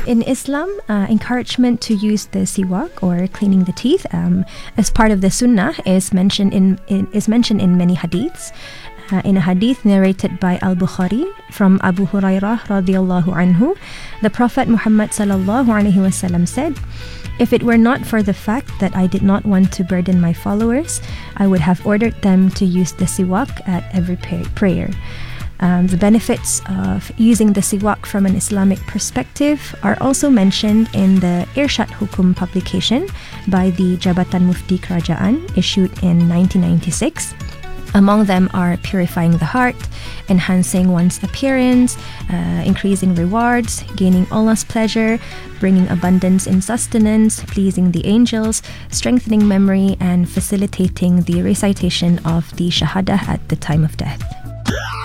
In Islam, encouragement to use the siwak or cleaning the teeth as part of the sunnah is mentioned in many hadiths. In a hadith narrated by Al-Bukhari from Abu Hurairah radiyallahu anhu, the Prophet Muhammad sallallahu alaihi wasallam said, "If it were not for the fact that I did not want to burden my followers, I would have ordered them to use the siwak at every prayer." The benefits of using the siwak from an Islamic perspective are also mentioned in the Irshad Hukum publication by the Jabatan Mufti Kerajaan issued in 1996. Among them are purifying the heart, enhancing one's appearance, increasing rewards, gaining Allah's pleasure, bringing abundance in sustenance, pleasing the angels, strengthening memory, and facilitating the recitation of the Shahadah at the time of death.